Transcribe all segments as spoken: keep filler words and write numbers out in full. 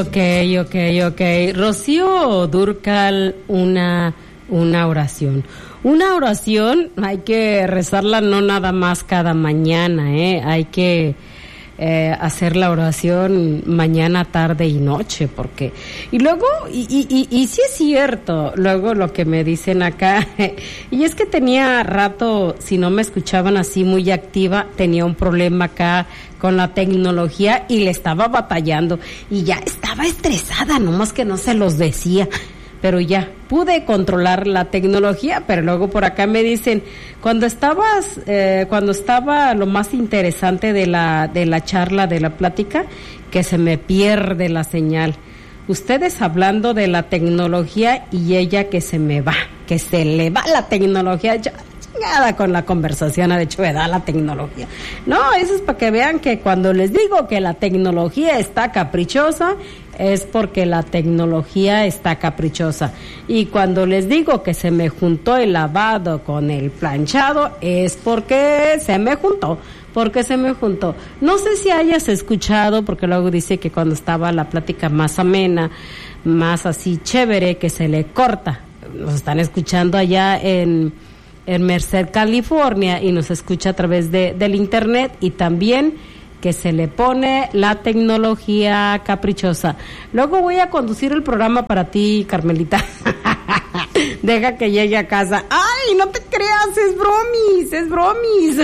Ok, ok, ok. Rocío Dúrcal, una, una oración. Una oración hay que rezarla no nada más cada mañana, ¿eh? Hay que eh, hacer la oración mañana, tarde y noche, porque... Y luego, y, y, y, y sí es cierto, luego lo que me dicen acá, y es que tenía rato, si no me escuchaban así muy activa, tenía un problema acá con la tecnología y le estaba batallando y ya estaba estresada, nomás que no se los decía, pero ya pude controlar la tecnología. Pero luego por acá me dicen, cuando estabas, eh, cuando estaba lo más interesante de la de la charla, de la plática, que se me pierde la señal. Ustedes hablando de la tecnología y ella que se me va, que se le va la tecnología. Ya, nada con la conversación, de hecho me da la tecnología. No, eso es para que vean que cuando les digo que la tecnología está caprichosa, es porque la tecnología está caprichosa. Y cuando les digo que se me juntó el lavado con el planchado, es porque se me juntó, porque se me juntó. No sé si hayas escuchado, porque luego dice que cuando estaba la plática más amena, más así chévere, que se le corta. Nos están escuchando allá en... en Merced, California, y nos escucha a través de del internet, y también que se le pone la tecnología caprichosa. Luego voy a conducir el programa para ti, Carmelita. Deja que llegue a casa. ¡Ay, no te creas! Es bromis, es bromis.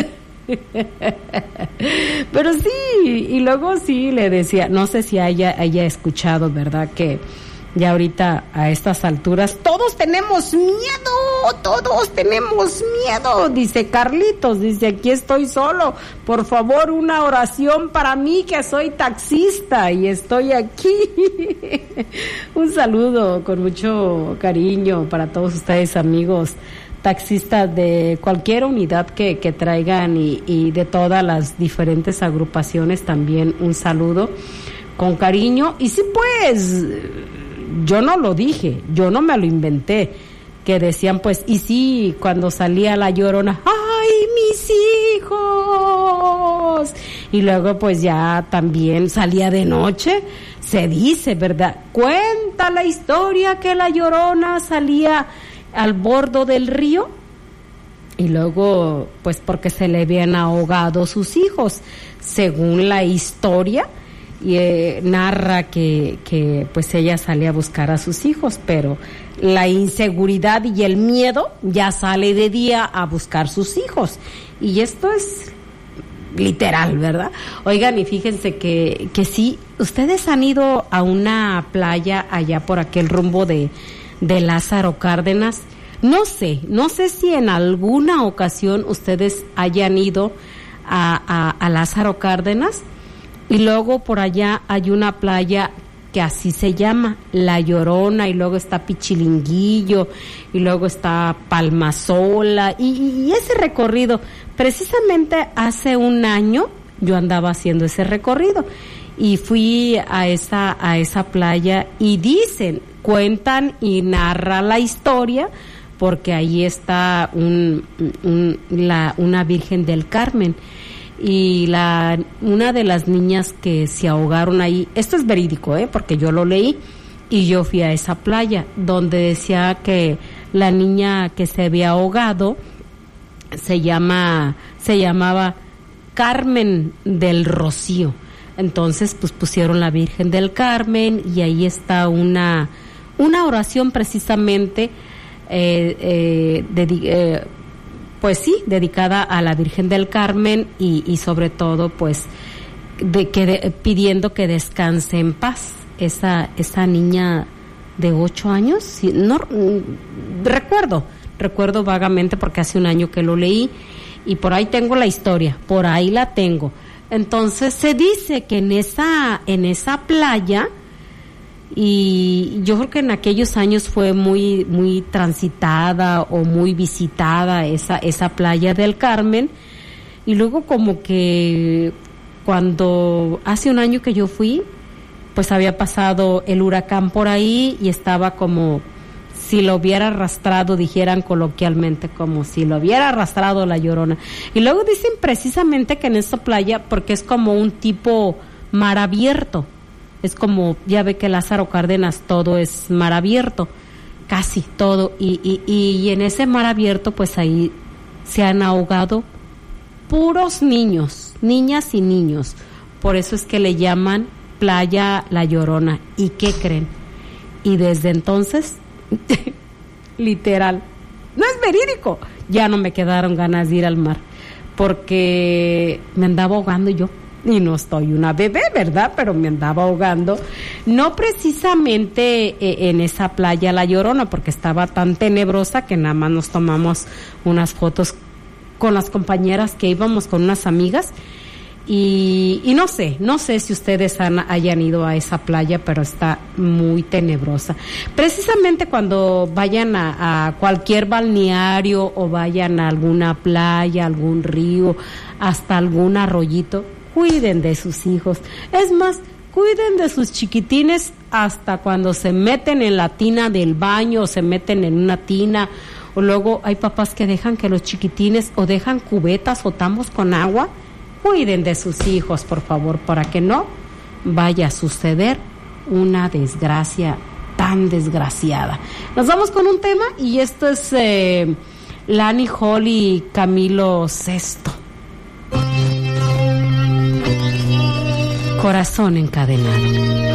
Pero sí, y luego sí le decía, no sé si haya, haya escuchado, ¿verdad? Que ya ahorita a estas alturas todos tenemos miedo, todos tenemos miedo, dice Carlitos, dice, aquí estoy solo, por favor una oración para mí que soy taxista y estoy aquí. Un saludo con mucho cariño para todos ustedes, amigos taxistas de cualquier unidad que, que traigan y, y de todas las diferentes agrupaciones, también un saludo con cariño. Y sí, pues yo no lo dije, yo no me lo inventé, que decían pues, y sí, cuando salía la Llorona, ¡ay, mis hijos! Y luego pues ya también salía de noche, se dice, ¿verdad? Cuenta la historia que la Llorona salía al borde del río y luego pues porque se le habían ahogado sus hijos, según la historia. Y eh, narra que, que pues ella sale a buscar a sus hijos, pero la inseguridad y el miedo ya sale de día a buscar sus hijos, y esto es literal, ¿verdad? Oigan, y fíjense que, que sí, ustedes han ido a una playa allá por aquel rumbo de, de Lázaro Cárdenas. No sé, no sé si en alguna ocasión ustedes hayan ido a, a, a Lázaro Cárdenas. Y luego por allá hay una playa que así se llama, La Llorona, y luego está Pichilinguillo, y luego está Palmasola, y, y ese recorrido, precisamente hace un año yo andaba haciendo ese recorrido, y fui a esa, a esa playa, y dicen, cuentan y narra la historia, porque ahí está un, un, la, una Virgen del Carmen, y la una de las niñas que se ahogaron ahí, esto es verídico, eh, porque yo lo leí y yo fui a esa playa donde decía que la niña que se había ahogado se llama se llamaba Carmen del Rocío. Entonces pues pusieron la Virgen del Carmen y ahí está una una oración precisamente eh, eh, de, eh, pues sí, dedicada a la Virgen del Carmen y, y sobre todo pues de que de, pidiendo que descanse en paz esa esa niña de ocho años, sí, no recuerdo, recuerdo vagamente porque hace un año que lo leí y por ahí tengo la historia, por ahí la tengo. Entonces se dice que en esa en esa playa, y yo creo que en aquellos años fue muy muy transitada o muy visitada esa esa playa del Carmen, y luego como que cuando hace un año que yo fui, pues había pasado el huracán por ahí y estaba como si lo hubiera arrastrado, dijeran coloquialmente, como si lo hubiera arrastrado la Llorona. Y luego dicen precisamente que en esa playa, porque es como un tipo mar abierto, es como, ya ve que Lázaro Cárdenas todo es mar abierto, casi todo, y, y, y en ese mar abierto pues ahí se han ahogado puros niños, niñas y niños, por eso es que le llaman Playa La Llorona. ¿Y qué creen? Y desde entonces, literal, no es verídico, ya no me quedaron ganas de ir al mar, porque me andaba ahogando yo, y no estoy una bebé, ¿verdad? Pero me andaba ahogando, no precisamente eh, en esa playa La Llorona, porque estaba tan tenebrosa que nada más nos tomamos unas fotos con las compañeras que íbamos, con unas amigas, y, y no sé, no sé si ustedes han, hayan ido a esa playa, pero está muy tenebrosa. Precisamente cuando vayan a, a cualquier balneario o vayan a alguna playa, algún río, hasta algún arroyito, cuiden de sus hijos. Es más, cuiden de sus chiquitines hasta cuando se meten en la tina del baño o se meten en una tina, o luego hay papás que dejan que los chiquitines o dejan cubetas o tambos con agua. Cuiden de sus hijos, por favor, para que no vaya a suceder una desgracia tan desgraciada. Nos vamos con un tema y esto es eh, Lani Hall y Camilo Sesto. Corazón encadenado.